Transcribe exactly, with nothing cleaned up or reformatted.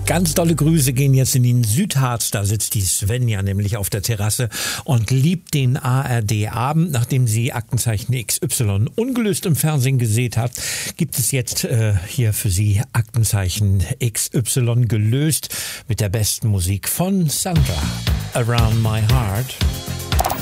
Ganz dolle Grüße gehen jetzt in den Südharz. Da sitzt die Svenja nämlich auf der Terrasse und liebt den A R D-Abend. Nachdem sie Aktenzeichen X Y ungelöst im Fernsehen gesehen hat, gibt es jetzt äh, hier für sie Aktenzeichen X Y gelöst mit der besten Musik von Sandra. Around My Heart.